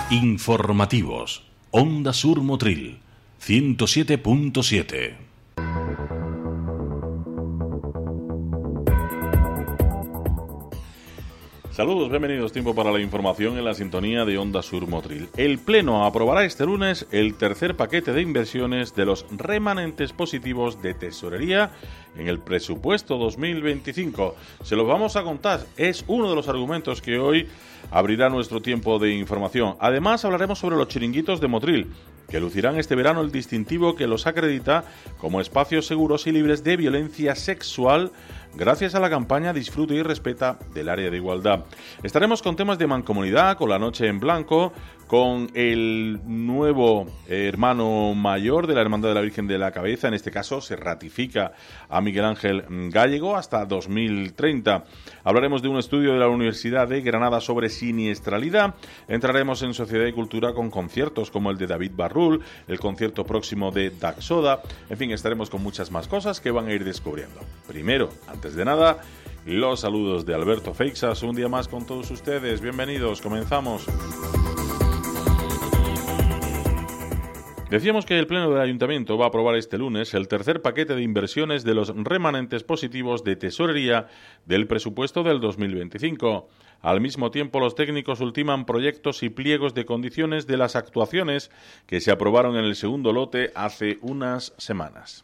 Informativos. Onda Sur Motril, 107.7. Saludos, bienvenidos. Tiempo para la información en la sintonía de Onda Sur Motril. El Pleno aprobará este lunes el tercer paquete de inversiones de los remanentes positivos de tesorería en el presupuesto 2025. Se los vamos a contar. Es uno de los argumentos que hoy abrirá nuestro tiempo de información. Además, hablaremos sobre los chiringuitos de Motril, que lucirán este verano el distintivo que los acredita como espacios seguros y libres de violencia sexual, gracias a la campaña Disfruta y Respeta del área de igualdad. Estaremos con temas de mancomunidad, con la Noche en Blanco, con el nuevo hermano mayor de la Hermandad de la Virgen de la Cabeza. En este caso se ratifica a Miguel Ángel Gallego hasta 2030. Hablaremos de un estudio de la Universidad de Granada sobre siniestralidad. Entraremos en Sociedad y Cultura con conciertos como el de David Barrul, el concierto próximo de Daxoda. En fin, estaremos con muchas más cosas que van a ir descubriendo. Primero, antes de nada, los saludos de Alberto Feixas, un día más con todos ustedes. Bienvenidos, comenzamos. Decíamos que el Pleno del Ayuntamiento va a aprobar este lunes el tercer paquete de inversiones de los remanentes positivos de tesorería del presupuesto del 2025. Al mismo tiempo, los técnicos ultiman proyectos y pliegos de condiciones de las actuaciones que se aprobaron en el segundo lote hace unas semanas.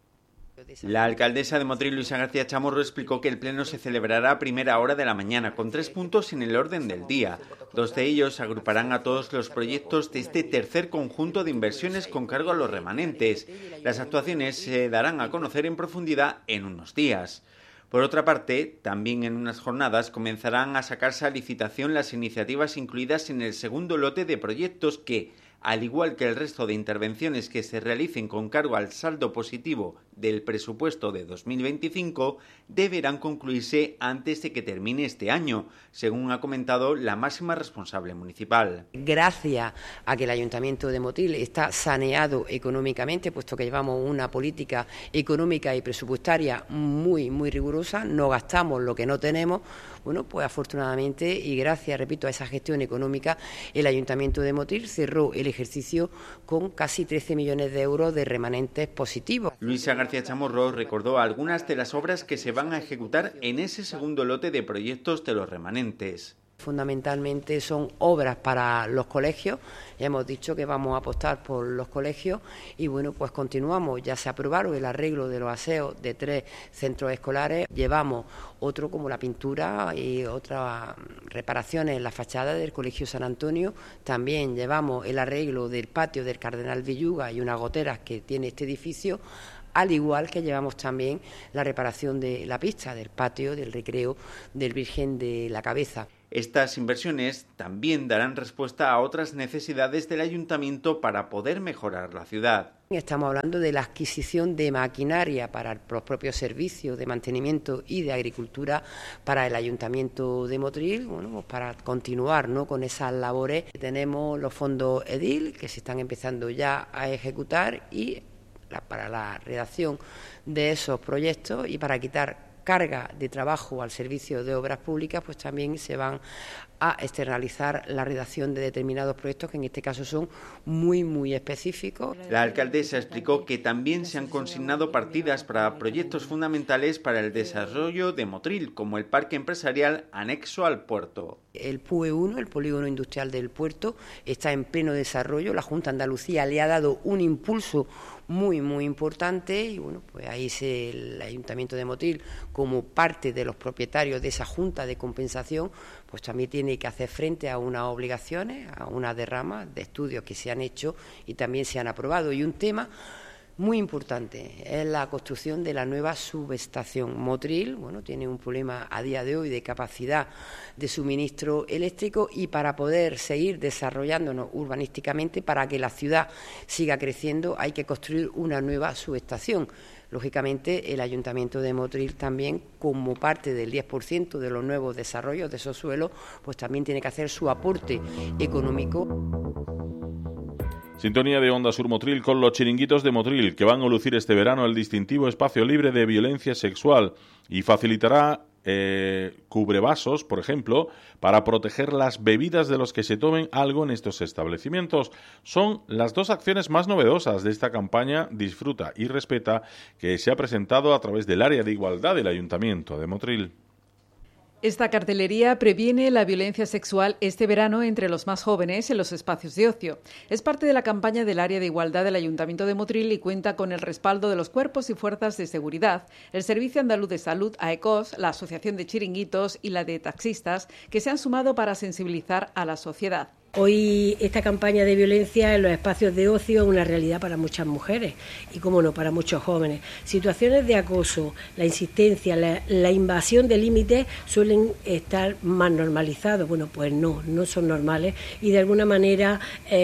La alcaldesa de Motril, Luisa García Chamorro, explicó que el pleno se celebrará a primera hora de la mañana, con 3 puntos en el orden del día. 2 de ellos agruparán a todos los proyectos de este tercer conjunto de inversiones con cargo a los remanentes. Las actuaciones se darán a conocer en profundidad en unos días. Por otra parte, también en unas jornadas comenzarán a sacarse a licitación las iniciativas incluidas en el segundo lote de proyectos que, al igual que el resto de intervenciones que se realicen con cargo al saldo positivo del presupuesto de 2025, deberán concluirse antes de que termine este año, según ha comentado la máxima responsable municipal. Gracias a que el Ayuntamiento de Motril está saneado económicamente, puesto que llevamos una política económica y presupuestaria muy rigurosa, no gastamos lo que no tenemos. Bueno, pues afortunadamente y gracias, repito, a esa gestión económica, el Ayuntamiento de Motril cerró el ejercicio con casi 13 millones de euros de remanentes positivos. Luisa García Chamorro recordó algunas de las obras que se van a ejecutar en ese segundo lote de proyectos de los remanentes. Fundamentalmente son obras para los colegios. Ya hemos dicho que vamos a apostar por los colegios y bueno, pues continuamos. Ya se aprobaron el arreglo de los aseos de 3 centros escolares. Llevamos otro como la pintura y otras reparaciones en la fachada del Colegio San Antonio. También llevamos el arreglo del patio del Cardenal Villuga y unas goteras que tiene este edificio, al igual que llevamos también la reparación de la pista del patio del recreo del Virgen de la Cabeza. Estas inversiones también darán respuesta a otras necesidades del ayuntamiento para poder mejorar la ciudad. Estamos hablando de la adquisición de maquinaria para los propios servicios de mantenimiento y de agricultura para el Ayuntamiento de Motril, bueno, pues para continuar, ¿no?, con esas labores. Tenemos los fondos EDIL que se están empezando ya a ejecutar y para la redacción de esos proyectos y para quitar carga de trabajo al servicio de obras públicas, pues también se van a externalizar la redacción de determinados proyectos que en este caso son muy específicos. La alcaldesa explicó que también se han consignado partidas para proyectos fundamentales para el desarrollo de Motril, como el parque empresarial anexo al puerto. El PUE 1, el polígono industrial del puerto, está en pleno desarrollo. La Junta de Andalucía le ha dado un impulso muy importante y bueno, pues ahí el Ayuntamiento de Motril, como parte de los propietarios de esa Junta de Compensación, pues también tiene que hacer frente a unas obligaciones, a una derrama de estudios que se han hecho y también se han aprobado. Y un tema muy importante es la construcción de la nueva subestación. Motril, bueno, tiene un problema a día de hoy de capacidad de suministro eléctrico y para poder seguir desarrollándonos urbanísticamente, para que la ciudad siga creciendo, hay que construir una nueva subestación. Lógicamente, el Ayuntamiento de Motril también, como parte del 10% de los nuevos desarrollos de esos suelos, pues también tiene que hacer su aporte económico. Sintonía de Onda Sur Motril con los chiringuitos de Motril, que van a lucir este verano el distintivo espacio libre de violencia sexual y facilitará cubrevasos, por ejemplo, para proteger las bebidas de los que se tomen algo en estos establecimientos. Son las dos acciones más novedosas de esta campaña Disfruta y Respeta, que se ha presentado a través del área de igualdad del Ayuntamiento de Motril. Esta cartelería previene la violencia sexual este verano entre los más jóvenes en los espacios de ocio. Es parte de la campaña del área de igualdad del Ayuntamiento de Motril y cuenta con el respaldo de los cuerpos y fuerzas de seguridad, el Servicio Andaluz de Salud, AECOS, la Asociación de Chiringuitos y la de Taxistas, que se han sumado para sensibilizar a la sociedad. Hoy esta campaña de violencia en los espacios de ocio es una realidad para muchas mujeres y, cómo no, para muchos jóvenes. Situaciones de acoso, la insistencia, la invasión de límites suelen estar más normalizados. Bueno, pues no son normales y de alguna manera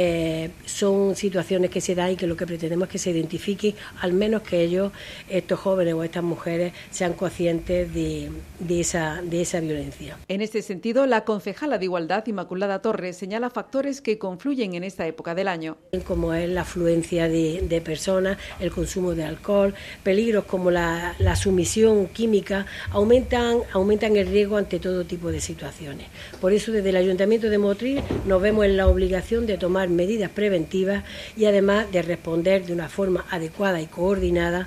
son situaciones que se dan y que lo que pretendemos es que se identifique, al menos que ellos, estos jóvenes o estas mujeres, sean conscientes de esa violencia. En este sentido, la concejala de Igualdad, Inmaculada Torres, señala factores que confluyen en esta época del año. Como es la afluencia de personas, el consumo de alcohol, peligros como la sumisión química, aumentan el riesgo ante todo tipo de situaciones. Por eso, desde el Ayuntamiento de Motril nos vemos en la obligación de tomar medidas preventivas y además de responder de una forma adecuada y coordinada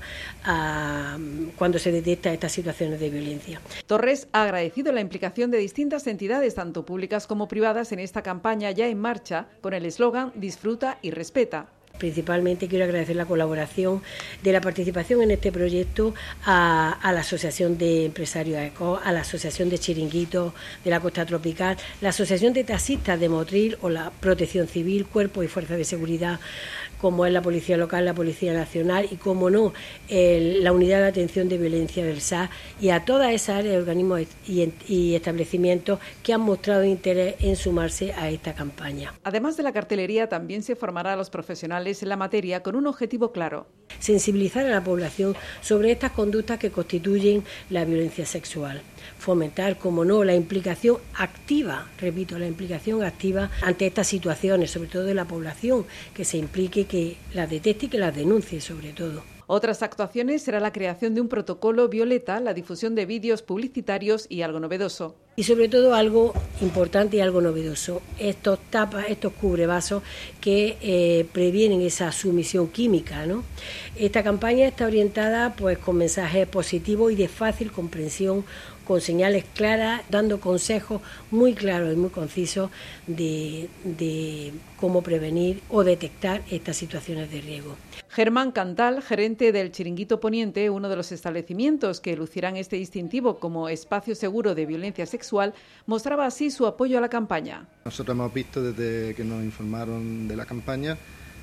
cuando se detecta estas situaciones de violencia. Torres ha agradecido la implicación de distintas entidades, tanto públicas como privadas, en esta campaña ya en marcha con el eslogan Disfruta y Respeta. Principalmente quiero agradecer la colaboración de la participación en este proyecto a la Asociación de Empresarios AECOS, a la Asociación de Chiringuitos de la Costa Tropical, la Asociación de Taxistas de Motril o la Protección Civil, Cuerpos y Fuerzas de Seguridad, como es la Policía Local, la Policía Nacional y, como no, la Unidad de Atención de Violencia del SAS, y a todas esas áreas, organismos y establecimientos que han mostrado interés en sumarse a esta campaña. Además de la cartelería, también se formará a los profesionales en la materia con un objetivo claro: sensibilizar a la población sobre estas conductas que constituyen la violencia sexual. Fomentar, como no, la implicación activa, repito, la implicación activa ante estas situaciones, sobre todo de la población, que se implique, que las detecte y que las denuncie, sobre todo. Otras actuaciones será la creación de un protocolo violeta, la difusión de vídeos publicitarios y algo novedoso. Y sobre todo algo importante y algo novedoso, estos tapas, estos cubrevasos que previenen esa sumisión química, ¿no? Esta campaña está orientada pues con mensajes positivos y de fácil comprensión, con señales claras, dando consejos muy claros y muy concisos de cómo prevenir o detectar estas situaciones de riesgo. Germán Cantal, gerente del Chiringuito Poniente, uno de los establecimientos que lucirán este distintivo como espacio seguro de violencia sexual, mostraba así su apoyo a la campaña. Nosotros hemos visto desde que nos informaron de la campaña,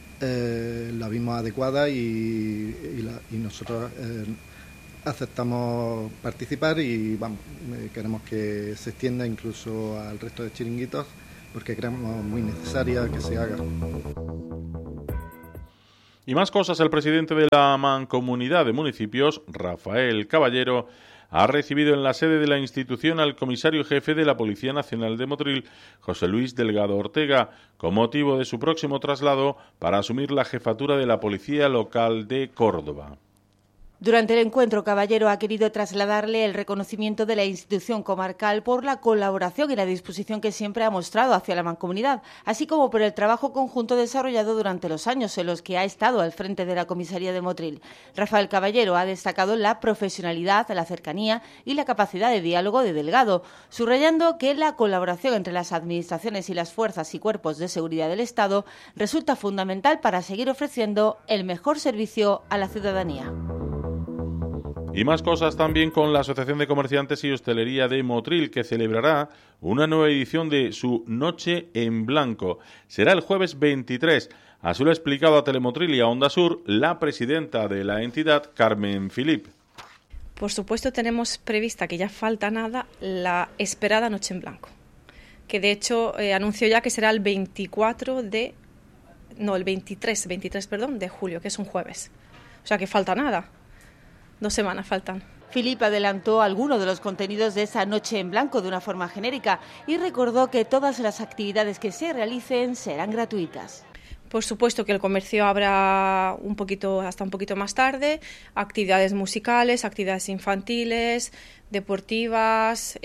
la vimos adecuada y nosotros aceptamos participar y queremos que se extienda incluso al resto de chiringuitos, porque creemos muy necesaria que se haga. Y más cosas, el presidente de la Mancomunidad de Municipios, Rafael Caballero, ha recibido en la sede de la institución al comisario jefe de la Policía Nacional de Motril, José Luis Delgado Ortega, con motivo de su próximo traslado para asumir la jefatura de la Policía Local de Córdoba. Durante el encuentro, Caballero ha querido trasladarle el reconocimiento de la institución comarcal por la colaboración y la disposición que siempre ha mostrado hacia la mancomunidad, así como por el trabajo conjunto desarrollado durante los años en los que ha estado al frente de la comisaría de Motril. Rafael Caballero ha destacado la profesionalidad, la cercanía y la capacidad de diálogo de Delgado, subrayando que la colaboración entre las administraciones y las fuerzas y cuerpos de seguridad del Estado resulta fundamental para seguir ofreciendo el mejor servicio a la ciudadanía. Y más cosas también con la Asociación de Comerciantes y Hostelería de Motril, que celebrará una nueva edición de su Noche en Blanco. Será el jueves 23. Así lo ha explicado a Telemotril y a Onda Sur la presidenta de la entidad, Carmen Filip. Por supuesto, tenemos prevista, que ya falta nada, la esperada Noche en Blanco, que de hecho anunció ya que será el 23 de julio, que es un jueves. O sea que falta nada. 2 semanas faltan. Filip adelantó algunos de los contenidos de esa Noche en Blanco de una forma genérica y recordó que todas las actividades que se realicen serán gratuitas. Por supuesto que el comercio abra hasta un poquito más tarde, actividades musicales, actividades infantiles, deportivas,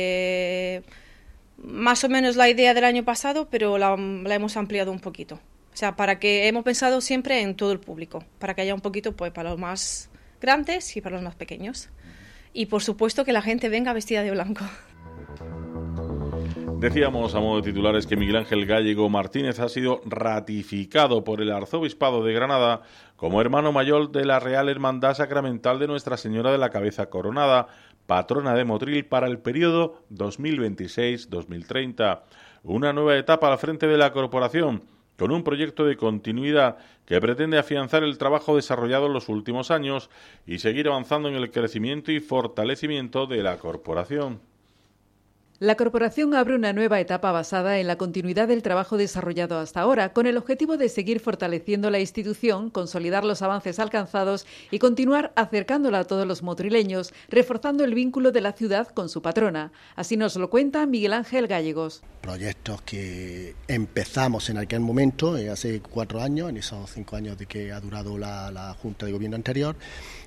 más o menos la idea del año pasado, pero la hemos ampliado un poquito. O sea, hemos pensado siempre en todo el público, para que haya un poquito pues para los más grandes y para los más pequeños. Y por supuesto que la gente venga vestida de blanco. Decíamos a modo de titulares que Miguel Ángel Gallego Martínez ha sido ratificado por el Arzobispado de Granada como hermano mayor de la Real Hermandad Sacramental de Nuestra Señora de la Cabeza Coronada, patrona de Motril para el periodo 2026-2030. Una nueva etapa al frente de la corporación, con un proyecto de continuidad que pretende afianzar el trabajo desarrollado en los últimos años y seguir avanzando en el crecimiento y fortalecimiento de la corporación. La corporación abre una nueva etapa basada en la continuidad del trabajo desarrollado hasta ahora, con el objetivo de seguir fortaleciendo la institución, consolidar los avances alcanzados y continuar acercándola a todos los motrileños, reforzando el vínculo de la ciudad con su patrona. Así nos lo cuenta Miguel Ángel Gallegos. Proyectos que empezamos en aquel momento, hace 4 años, en esos 5 años de que ha durado la Junta de Gobierno anterior,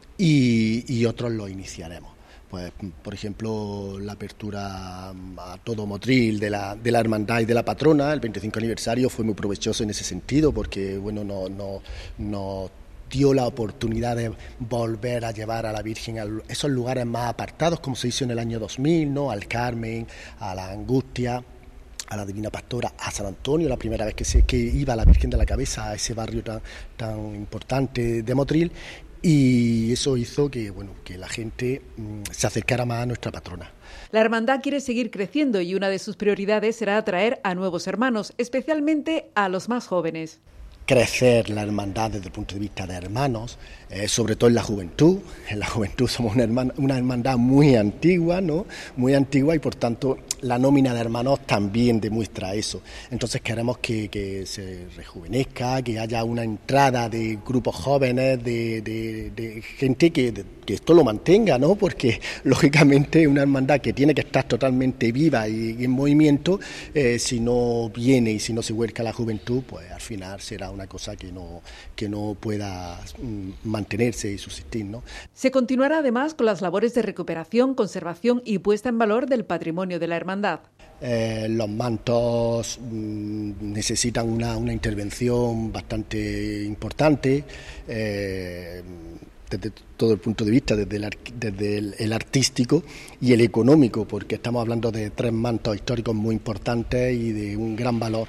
y otros los iniciaremos. Pues, por ejemplo, la apertura a todo Motril de la hermandad y de la patrona, el 25 aniversario fue muy provechoso en ese sentido, porque bueno, nos dio la oportunidad de volver a llevar a la Virgen a esos lugares más apartados, como se hizo en el año 2000, ¿no? Al Carmen, a la Angustia, a la Divina Pastora, a San Antonio, la primera vez que iba la Virgen de la Cabeza a ese barrio tan importante de Motril. Y eso hizo que la gente se acercara más a nuestra patrona. La hermandad quiere seguir creciendo y una de sus prioridades será atraer a nuevos hermanos, especialmente a los más jóvenes. Crecer la hermandad desde el punto de vista de hermanos, sobre todo en la juventud. En la juventud somos una hermandad muy antigua, ¿no? Muy antigua, y por tanto la nómina de hermanos también demuestra eso. Entonces queremos que se rejuvenezca, que haya una entrada de grupos jóvenes, de gente que esto lo mantenga, ¿no? Porque lógicamente una hermandad que tiene que estar totalmente viva y en movimiento, si no viene y si no se vuelca la juventud, pues al final será una cosa que no pueda mantenerse y subsistir, ¿no? Se continuará además con las labores de recuperación, conservación y puesta en valor del patrimonio de la hermandad. Los mantos necesitan una intervención bastante importante, desde todo el punto de vista, desde el artístico y el económico, porque estamos hablando de 3 mantos históricos muy importantes y de un gran valor.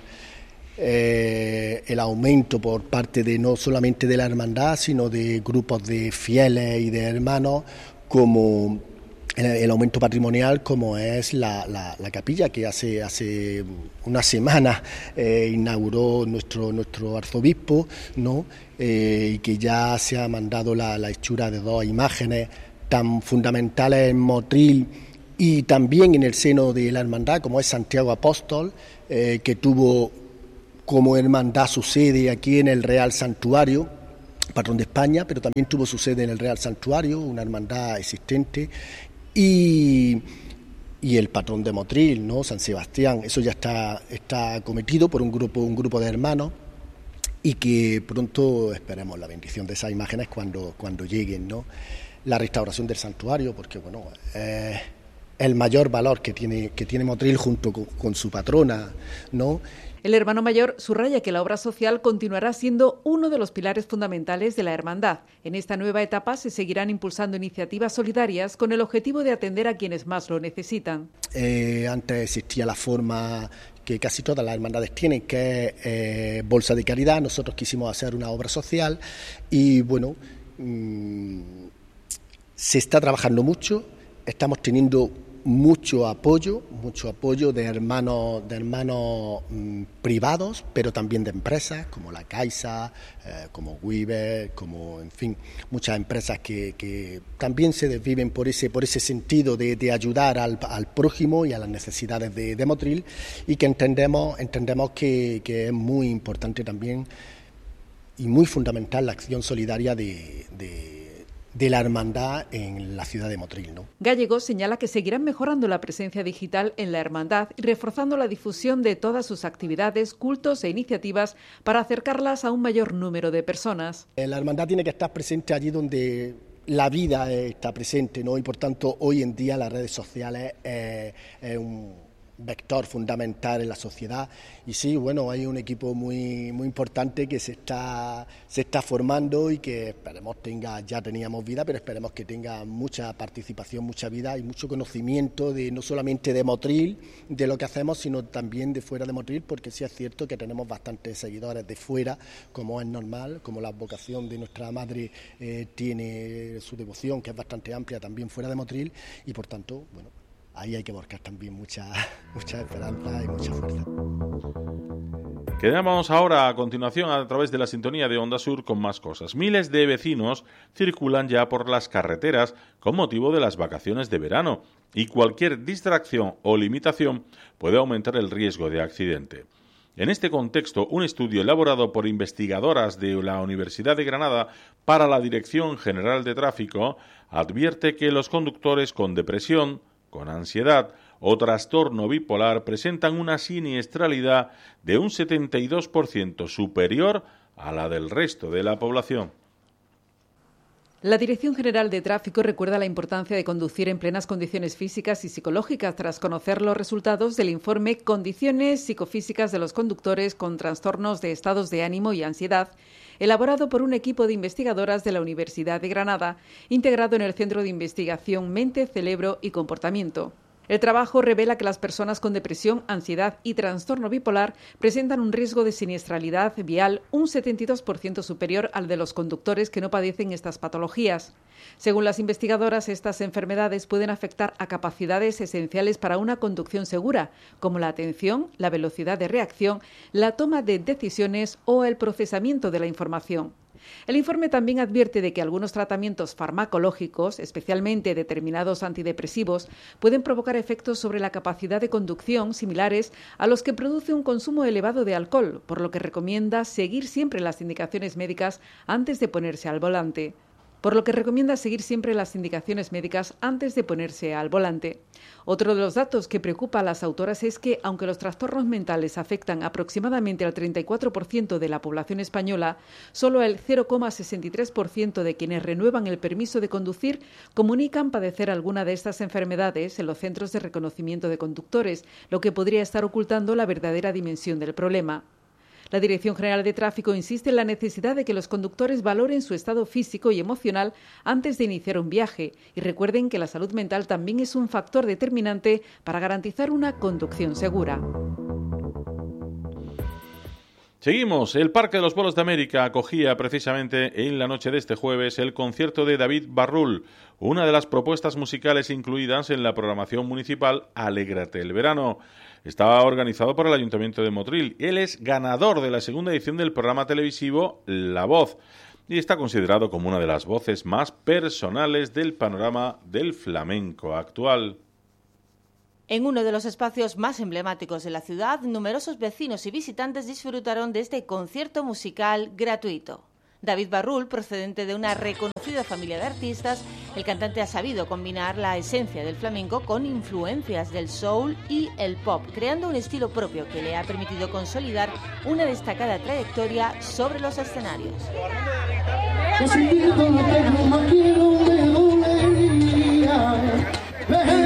El aumento por parte de no solamente de la hermandad, sino de grupos de fieles y de hermanos, como el aumento patrimonial, como es la capilla que hace una semana inauguró nuestro arzobispo, ¿no? Y que ya se ha mandado la hechura de 2 imágenes tan fundamentales en Motril y también en el seno de la hermandad, como es Santiago Apóstol, que tuvo como hermandad su sede aquí en el Real Santuario, patrón de España, pero también tuvo su sede en el Real Santuario, una hermandad existente, y el patrón de Motril, ¿no? San Sebastián. Eso ya está acometido por un grupo de hermanos, y que pronto esperemos la bendición de esas imágenes cuando lleguen, ¿no? La restauración del santuario, porque el mayor valor que tiene Motril junto con su patrona, ¿no? El hermano mayor subraya que la obra social continuará siendo uno de los pilares fundamentales de la hermandad. En esta nueva etapa se seguirán impulsando iniciativas solidarias con el objetivo de atender a quienes más lo necesitan. Antes existía la forma que casi todas las hermandades tienen, que es bolsa de caridad. Nosotros quisimos hacer una obra social y se está trabajando mucho, estamos teniendo mucho apoyo de hermanos privados, pero también de empresas como la Caixa, como Weaver, como, en fin, muchas empresas que también se desviven por ese sentido de ayudar al prójimo y a las necesidades de Motril, y que entendemos que es muy importante también y muy fundamental la acción solidaria de de la hermandad en la ciudad de Motril, ¿no? Gallegos señala que seguirán mejorando la presencia digital en la hermandad y reforzando la difusión de todas sus actividades, cultos e iniciativas para acercarlas a un mayor número de personas. La hermandad tiene que estar presente allí donde la vida está presente, ¿no? Y por tanto hoy en día las redes sociales es un vector fundamental en la sociedad. Y sí, bueno, hay un equipo muy importante que se está formando y que esperemos ya teníamos vida, pero esperemos que tenga mucha participación, mucha vida y mucho conocimiento de no solamente de Motril, de lo que hacemos, sino también de fuera de Motril, porque sí es cierto que tenemos bastantes seguidores de fuera, como es normal, como la vocación de nuestra madre tiene su devoción, que es bastante amplia también fuera de Motril, y por tanto, bueno, ahí hay que buscar también mucha esperanza y mucha fuerza. Quedamos ahora a continuación a través de la sintonía de Onda Sur con más cosas. Miles de vecinos circulan ya por las carreteras con motivo de las vacaciones de verano y cualquier distracción o limitación puede aumentar el riesgo de accidente. En este contexto, un estudio elaborado por investigadoras de la Universidad de Granada para la Dirección General de Tráfico advierte que los conductores con depresión, con ansiedad o trastorno bipolar presentan una siniestralidad de un 72% superior a la del resto de la población. La Dirección General de Tráfico recuerda la importancia de conducir en plenas condiciones físicas y psicológicas tras conocer los resultados del informe Condiciones psicofísicas de los conductores con trastornos de estados de ánimo y ansiedad, elaborado por un equipo de investigadoras de la Universidad de Granada, integrado en el Centro de Investigación Mente, Cerebro y Comportamiento. El trabajo revela que las personas con depresión, ansiedad y trastorno bipolar presentan un riesgo de siniestralidad vial un 72% superior al de los conductores que no padecen estas patologías. Según las investigadoras, estas enfermedades pueden afectar a capacidades esenciales para una conducción segura, como la atención, la velocidad de reacción, la toma de decisiones o el procesamiento de la información. El informe también advierte de que algunos tratamientos farmacológicos, especialmente determinados antidepresivos, pueden provocar efectos sobre la capacidad de conducción similares a los que produce un consumo elevado de alcohol, por lo que recomienda seguir siempre las indicaciones médicas antes de ponerse al volante. Otro de los datos que preocupa a las autoras es que, aunque los trastornos mentales afectan aproximadamente al 34% de la población española, solo el 0,63% de quienes renuevan el permiso de conducir comunican padecer alguna de estas enfermedades en los centros de reconocimiento de conductores, lo que podría estar ocultando la verdadera dimensión del problema. La Dirección General de Tráfico insiste en la necesidad de que los conductores valoren su estado físico y emocional antes de iniciar un viaje y recuerden que la salud mental también es un factor determinante para garantizar una conducción segura. Seguimos. El Parque de los Pueblos de América acogía precisamente en la noche de este jueves el concierto de David Barrul, una de las propuestas musicales incluidas en la programación municipal Alégrate el Verano. Estaba organizado por el Ayuntamiento de Motril. Él es ganador de la segunda edición del programa televisivo La Voz y está considerado como una de las voces más personales del panorama del flamenco actual. En uno de los espacios más emblemáticos de la ciudad, numerosos vecinos y visitantes disfrutaron de este concierto musical gratuito. David Barrul, procedente de una reconocida familia de artistas, el cantante ha sabido combinar la esencia del flamenco con influencias del soul y el pop, creando un estilo propio que le ha permitido consolidar una destacada trayectoria sobre los escenarios. Os invito a que no quiero me dolería.